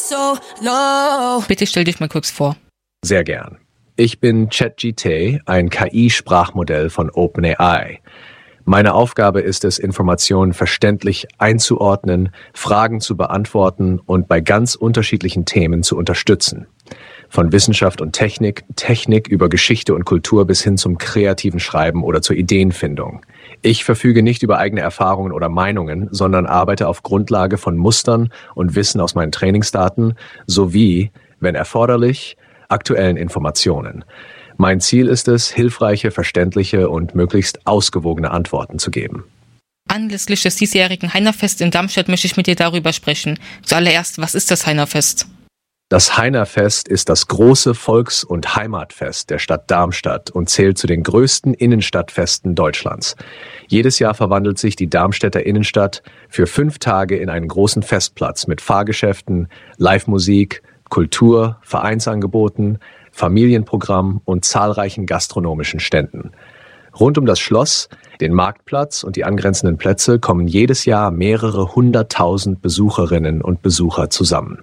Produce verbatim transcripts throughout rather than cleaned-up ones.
so low. Bitte stell dich mal kurz vor. Sehr gern. Ich bin ChatGPT, ein K I-Sprachmodell von OpenAI. Meine Aufgabe ist es, Informationen verständlich einzuordnen, Fragen zu beantworten und bei ganz unterschiedlichen Themen zu unterstützen. Von Wissenschaft und Technik, Technik über Geschichte und Kultur bis hin zum kreativen Schreiben oder zur Ideenfindung. Ich verfüge nicht über eigene Erfahrungen oder Meinungen, sondern arbeite auf Grundlage von Mustern und Wissen aus meinen Trainingsdaten sowie, wenn erforderlich, aktuellen Informationen. Mein Ziel ist es, hilfreiche, verständliche und möglichst ausgewogene Antworten zu geben. Anlässlich des diesjährigen Heinerfest in Darmstadt möchte ich mit dir darüber sprechen. Zuallererst, was ist das Heinerfest? Das Heinerfest ist das große Volks- und Heimatfest der Stadt Darmstadt und zählt zu den größten Innenstadtfesten Deutschlands. Jedes Jahr verwandelt sich die Darmstädter Innenstadt für fünf Tage in einen großen Festplatz mit Fahrgeschäften, Live-Musik, Kultur, Vereinsangeboten, Familienprogramm und zahlreichen gastronomischen Ständen. Rund um das Schloss, den Marktplatz und die angrenzenden Plätze kommen jedes Jahr mehrere hunderttausend Besucherinnen und Besucher zusammen.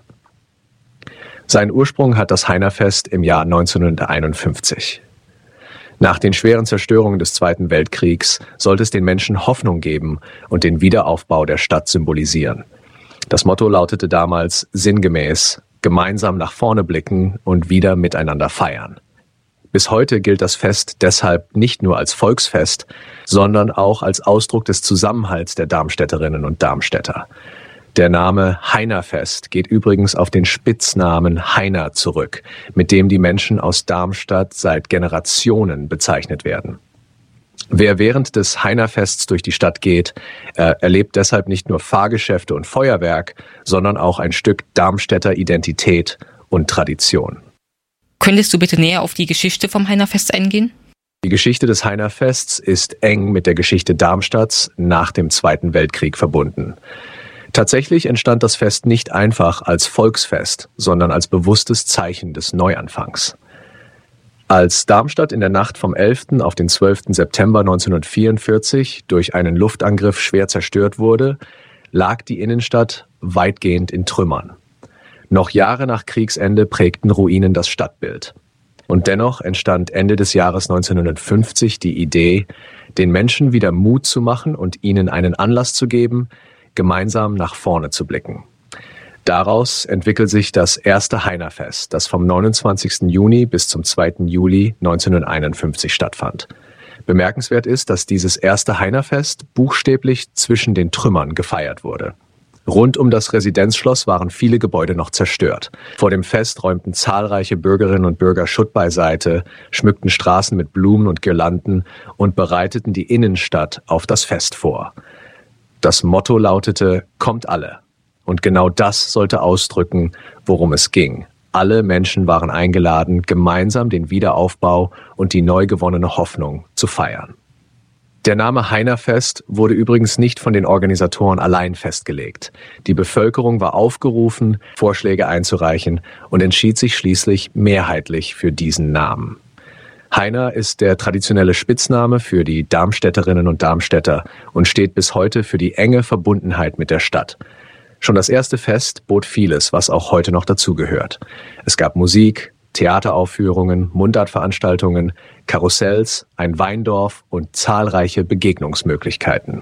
Seinen Ursprung hat das Heinerfest im Jahr neunzehnhunderteinundfünfzig. Nach den schweren Zerstörungen des Zweiten Weltkriegs sollte es den Menschen Hoffnung geben und den Wiederaufbau der Stadt symbolisieren. Das Motto lautete damals sinngemäß: gemeinsam nach vorne blicken und wieder miteinander feiern. Bis heute gilt das Fest deshalb nicht nur als Volksfest, sondern auch als Ausdruck des Zusammenhalts der Darmstädterinnen und Darmstädter. Der Name Heinerfest geht übrigens auf den Spitznamen Heiner zurück, mit dem die Menschen aus Darmstadt seit Generationen bezeichnet werden. Wer während des Heinerfests durch die Stadt geht, äh, erlebt deshalb nicht nur Fahrgeschäfte und Feuerwerk, sondern auch ein Stück Darmstädter Identität und Tradition. Könntest du bitte näher auf die Geschichte vom Heinerfest eingehen? Die Geschichte des Heinerfests ist eng mit der Geschichte Darmstadts nach dem Zweiten Weltkrieg verbunden. Tatsächlich entstand das Fest nicht einfach als Volksfest, sondern als bewusstes Zeichen des Neuanfangs. Als Darmstadt in der Nacht vom elften auf den zwölften September neunzehnhundertvierundvierzig durch einen Luftangriff schwer zerstört wurde, lag die Innenstadt weitgehend in Trümmern. Noch Jahre nach Kriegsende prägten Ruinen das Stadtbild. Und dennoch entstand Ende des Jahres neunzehnhundertfünfzig die Idee, den Menschen wieder Mut zu machen und ihnen einen Anlass zu geben, gemeinsam nach vorne zu blicken. Daraus entwickelt sich das erste Heinerfest, das vom neunundzwanzigsten Juni bis zum zweiten Juli neunzehnhunderteinundfünfzig stattfand. Bemerkenswert ist, dass dieses erste Heinerfest buchstäblich zwischen den Trümmern gefeiert wurde. Rund um das Residenzschloss waren viele Gebäude noch zerstört. Vor dem Fest räumten zahlreiche Bürgerinnen und Bürger Schutt beiseite, schmückten Straßen mit Blumen und Girlanden und bereiteten die Innenstadt auf das Fest vor. Das Motto lautete: Kommt alle. Und genau das sollte ausdrücken, worum es ging. Alle Menschen waren eingeladen, gemeinsam den Wiederaufbau und die neu gewonnene Hoffnung zu feiern. Der Name Heinerfest wurde übrigens nicht von den Organisatoren allein festgelegt. Die Bevölkerung war aufgerufen, Vorschläge einzureichen und entschied sich schließlich mehrheitlich für diesen Namen. Heiner ist der traditionelle Spitzname für die Darmstädterinnen und Darmstädter und steht bis heute für die enge Verbundenheit mit der Stadt. Schon das erste Fest bot vieles, was auch heute noch dazugehört. Es gab Musik, Theateraufführungen, Mundartveranstaltungen, Karussells, ein Weindorf und zahlreiche Begegnungsmöglichkeiten.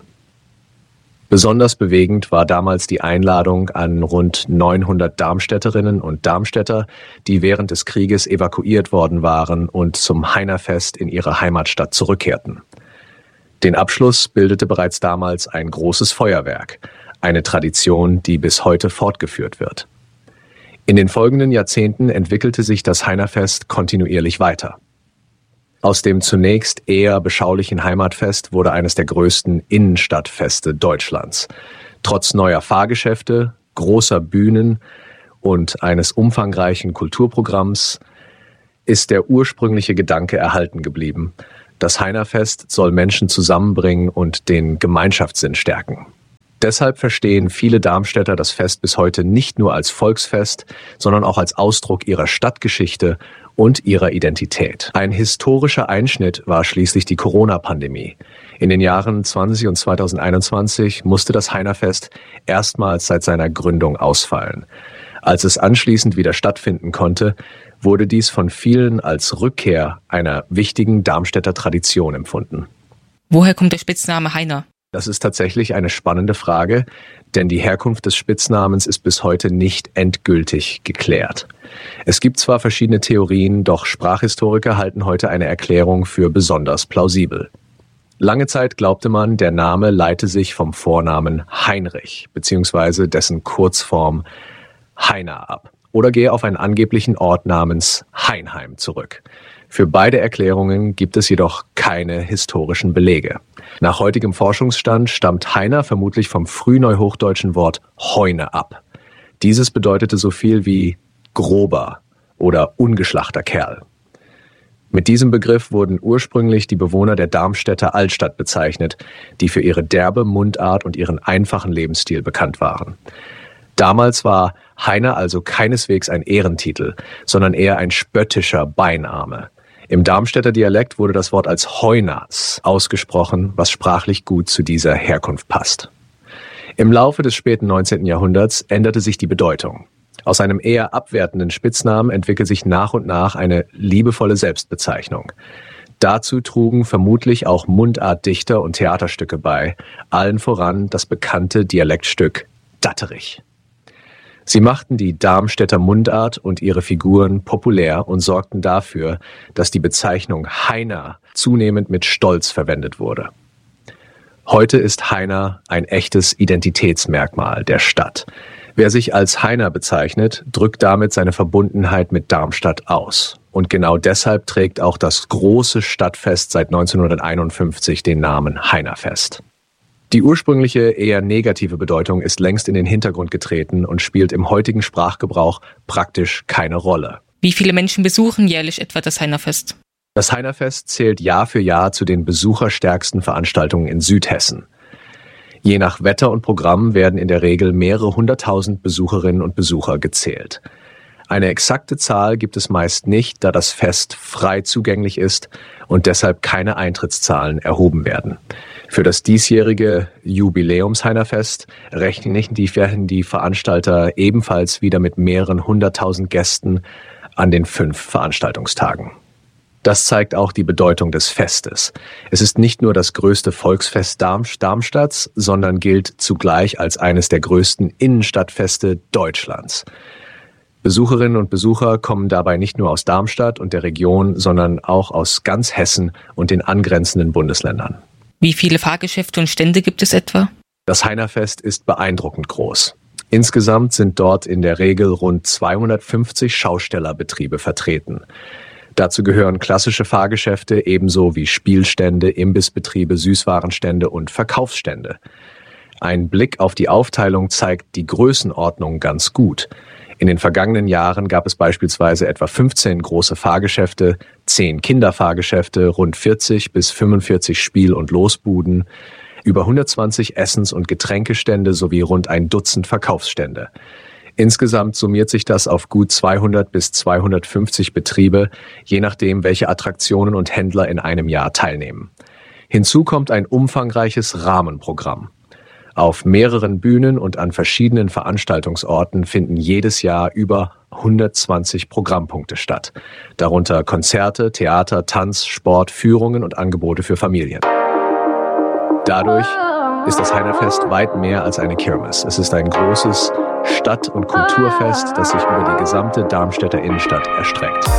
Besonders bewegend war damals die Einladung an rund neunhundert Darmstädterinnen und Darmstädter, die während des Krieges evakuiert worden waren und zum Heinerfest in ihre Heimatstadt zurückkehrten. Den Abschluss bildete bereits damals ein großes Feuerwerk, eine Tradition, die bis heute fortgeführt wird. In den folgenden Jahrzehnten entwickelte sich das Heinerfest kontinuierlich weiter. Aus dem zunächst eher beschaulichen Heimatfest wurde eines der größten Innenstadtfeste Deutschlands. Trotz neuer Fahrgeschäfte, großer Bühnen und eines umfangreichen Kulturprogramms ist der ursprüngliche Gedanke erhalten geblieben. Das Heinerfest soll Menschen zusammenbringen und den Gemeinschaftssinn stärken. Deshalb verstehen viele Darmstädter das Fest bis heute nicht nur als Volksfest, sondern auch als Ausdruck ihrer Stadtgeschichte und ihrer Identität. Ein historischer Einschnitt war schließlich die Corona-Pandemie. In den Jahren zwanzig und zweitausendeinundzwanzig musste das Heinerfest erstmals seit seiner Gründung ausfallen. Als es anschließend wieder stattfinden konnte, wurde dies von vielen als Rückkehr einer wichtigen Darmstädter Tradition empfunden. Woher kommt der Spitzname Heiner? Das ist tatsächlich eine spannende Frage, denn die Herkunft des Spitznamens ist bis heute nicht endgültig geklärt. Es gibt zwar verschiedene Theorien, doch Sprachhistoriker halten heute eine Erklärung für besonders plausibel. Lange Zeit glaubte man, der Name leite sich vom Vornamen Heinrich bzw. dessen Kurzform Heiner ab oder gehe auf einen angeblichen Ort namens Heinheim zurück. Für beide Erklärungen gibt es jedoch keine historischen Belege. Nach heutigem Forschungsstand stammt Heiner vermutlich vom frühneuhochdeutschen Wort Heune ab. Dieses bedeutete so viel wie grober oder ungeschlachter Kerl. Mit diesem Begriff wurden ursprünglich die Bewohner der Darmstädter Altstadt bezeichnet, die für ihre derbe Mundart und ihren einfachen Lebensstil bekannt waren. Damals war Heiner also keineswegs ein Ehrentitel, sondern eher ein spöttischer Beiname. Im Darmstädter Dialekt wurde das Wort als Heunatz ausgesprochen, was sprachlich gut zu dieser Herkunft passt. Im Laufe des späten neunzehnten Jahrhunderts änderte sich die Bedeutung. Aus einem eher abwertenden Spitznamen entwickelte sich nach und nach eine liebevolle Selbstbezeichnung. Dazu trugen vermutlich auch Mundartdichter und Theaterstücke bei, allen voran das bekannte Dialektstück Datterich. Sie machten die Darmstädter Mundart und ihre Figuren populär und sorgten dafür, dass die Bezeichnung Heiner zunehmend mit Stolz verwendet wurde. Heute ist Heiner ein echtes Identitätsmerkmal der Stadt. Wer sich als Heiner bezeichnet, drückt damit seine Verbundenheit mit Darmstadt aus. Und genau deshalb trägt auch das große Stadtfest seit neunzehnhunderteinundfünfzig den Namen Heinerfest. Die ursprüngliche, eher negative Bedeutung ist längst in den Hintergrund getreten und spielt im heutigen Sprachgebrauch praktisch keine Rolle. Wie viele Menschen besuchen jährlich etwa das Heinerfest? Das Heinerfest zählt Jahr für Jahr zu den besucherstärksten Veranstaltungen in Südhessen. Je nach Wetter und Programm werden in der Regel mehrere hunderttausend Besucherinnen und Besucher gezählt. Eine exakte Zahl gibt es meist nicht, da das Fest frei zugänglich ist und deshalb keine Eintrittszahlen erhoben werden. Für das diesjährige Jubiläums-Heinerfest rechnen die, die Veranstalter ebenfalls wieder mit mehreren hunderttausend Gästen an den fünf Veranstaltungstagen. Das zeigt auch die Bedeutung des Festes. Es ist nicht nur das größte Volksfest Darmstadts, sondern gilt zugleich als eines der größten Innenstadtfeste Deutschlands. Besucherinnen und Besucher kommen dabei nicht nur aus Darmstadt und der Region, sondern auch aus ganz Hessen und den angrenzenden Bundesländern. Wie viele Fahrgeschäfte und Stände gibt es etwa? Das Heinerfest ist beeindruckend groß. Insgesamt sind dort in der Regel rund zweihundertfünfzig Schaustellerbetriebe vertreten. Dazu gehören klassische Fahrgeschäfte ebenso wie Spielstände, Imbissbetriebe, Süßwarenstände und Verkaufsstände. Ein Blick auf die Aufteilung zeigt die Größenordnung ganz gut. In den vergangenen Jahren gab es beispielsweise etwa fünfzehn große Fahrgeschäfte, zehn Kinderfahrgeschäfte, rund vierzig bis fünfundvierzig Spiel- und Losbuden, über hundertzwanzig Essens- und Getränkestände sowie rund ein Dutzend Verkaufsstände. Insgesamt summiert sich das auf gut zweihundert bis zweihundertfünfzig Betriebe, je nachdem, welche Attraktionen und Händler in einem Jahr teilnehmen. Hinzu kommt ein umfangreiches Rahmenprogramm. Auf mehreren Bühnen und an verschiedenen Veranstaltungsorten finden jedes Jahr über hundertzwanzig Programmpunkte statt. Darunter Konzerte, Theater, Tanz, Sport, Führungen und Angebote für Familien. Dadurch ist das Heinerfest weit mehr als eine Kirmes. Es ist ein großes Stadt- und Kulturfest, das sich über die gesamte Darmstädter Innenstadt erstreckt.